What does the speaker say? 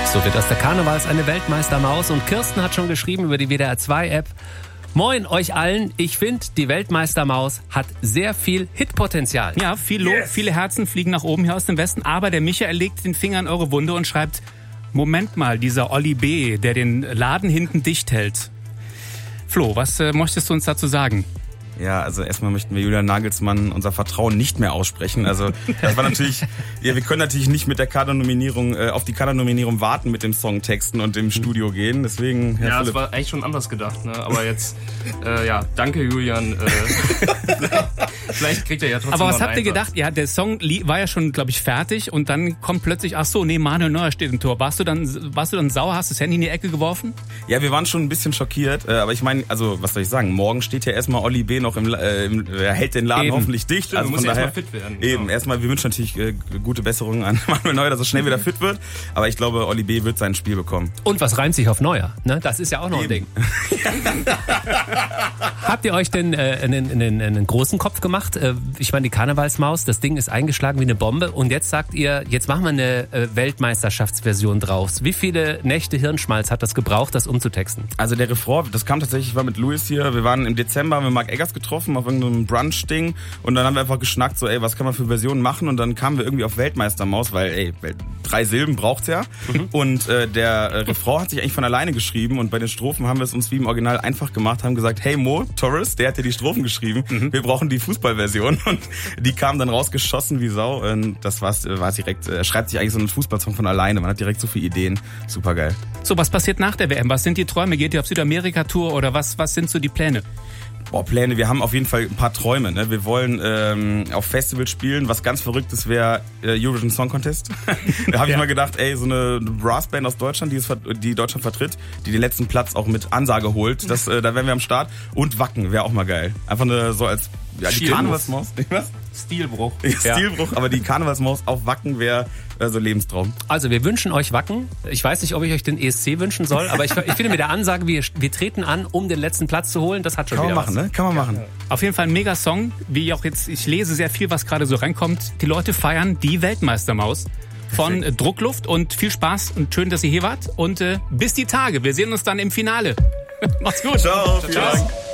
So wird aus der Karnevals eine Weltmeistermaus und Kirsten hat schon geschrieben über die WDR 2 App. Moin euch allen, ich finde, die Weltmeistermaus hat sehr viel Hitpotenzial. Ja, viel Lob, viele Herzen fliegen nach oben hier aus dem Westen, aber der Michael legt den Finger in eure Wunde und schreibt, Moment mal, dieser Olli B., der den Laden hinten dicht hält. Flo, was möchtest du uns dazu sagen? Ja, also erstmal möchten wir Julian Nagelsmann unser Vertrauen nicht mehr aussprechen. Also das war natürlich, ja, wir können natürlich nicht mit der Kader-Nominierung auf die Kader-Nominierung warten mit dem Songtexten und im Studio gehen. Deswegen, Herr Philipp. Das war eigentlich schon anders gedacht, ne? Aber jetzt, danke Julian. Vielleicht kriegt er ja trotzdem. Aber was noch habt ihr gedacht? Ja, der Song war ja schon, glaube ich, fertig und dann kommt plötzlich, Manuel Neuer steht im Tor. Warst du dann sauer? Hast du das Handy in die Ecke geworfen? Ja, wir waren schon ein bisschen schockiert. Aber ich meine, also was soll ich sagen? Morgen steht ja erstmal Olli B. noch er hält den Laden hoffentlich dicht. Also muss erstmal fit werden. Eben, erstmal, wir wünschen natürlich gute Besserungen an Manuel Neuer, dass er schnell wieder fit wird. Aber ich glaube, Olli B. wird sein Spiel bekommen. Und was reimt sich auf Neuer? Ne? Das ist ja auch noch ein Ding. Habt ihr euch denn einen großen Kopf gemacht? Ich meine, die Karnevalsmaus, das Ding ist eingeschlagen wie eine Bombe. Und jetzt sagt ihr, jetzt machen wir eine Weltmeisterschaftsversion draus. Wie viele Nächte Hirnschmalz hat das gebraucht, das umzutexten? Also der Refrain, das kam tatsächlich, ich war mit Louis hier, wir waren im Dezember, haben wir Marc Eggers getroffen auf irgendeinem Brunch-Ding und dann haben wir einfach geschnackt, so was kann man für Versionen machen und dann kamen wir irgendwie auf Weltmeistermaus, weil 3 Silben braucht's ja und der Refrain hat sich eigentlich von alleine geschrieben und bei den Strophen haben wir es uns wie im Original einfach gemacht, haben gesagt, hey Mo, Torres, der hat ja die Strophen geschrieben, wir brauchen die Fußballversion und die kam dann rausgeschossen wie Sau und das war direkt, schreibt sich eigentlich so ein Fußballsong von alleine, man hat direkt so viele Ideen, super geil. So, was passiert nach der WM? Was sind die Träume? Geht ihr auf Südamerika-Tour oder was sind so die Pläne? Pläne, wir haben auf jeden Fall ein paar Träume. Ne? Wir wollen auf Festivals spielen. Was ganz Verrücktes wäre Eurovision Song Contest. Da habe ich mal gedacht, so eine Brassband aus Deutschland, die Deutschland vertritt, die den letzten Platz auch mit Ansage holt. Da wären wir am Start. Und Wacken wäre auch mal geil. Einfach so als die Karnevalsmaus. Was? Stilbruch. Stilbruch, aber die Karnevalsmaus auf Wacken wäre so Lebenstraum. Also wir wünschen euch Wacken. Ich weiß nicht, ob ich euch den ESC wünschen soll, aber ich finde mit der Ansage, wir treten an, um den letzten Platz zu holen, das hat schon wieder was. Kann man machen. Auf jeden Fall ein Mega-Song, wie auch jetzt, ich lese sehr viel, was gerade so reinkommt. Die Leute feiern die Weltmeistermaus von Druckluft und viel Spaß und schön, dass ihr hier wart und bis die Tage. Wir sehen uns dann im Finale. Macht's gut. Ciao. Vielen Dank.